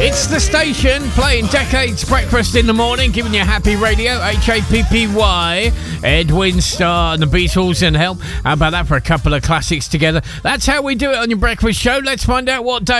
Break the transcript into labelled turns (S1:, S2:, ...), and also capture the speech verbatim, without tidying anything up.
S1: It's the station playing Decades Breakfast in the Morning, giving you happy radio. H A P P Y, Edwin Starr and the Beatles and Help. How about that for a couple of classics together? That's how we do it on your breakfast show. Let's find out what day